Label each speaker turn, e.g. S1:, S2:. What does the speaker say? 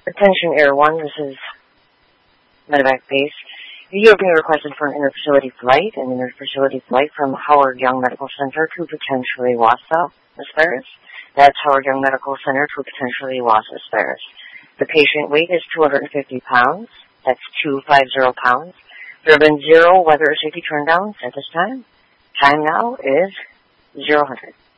S1: Attention Air 1, this is Medevac Base. You have been requested for an interfacility flight, from Howard Young Medical Center to potentially Wausau, Aspirus. That's Howard Young Medical Center to potentially Wausau, Aspirus. The patient weight is 250 pounds. That's 250 pounds. There have been 0 weather or safety turndowns at this time. Time now is 0 100.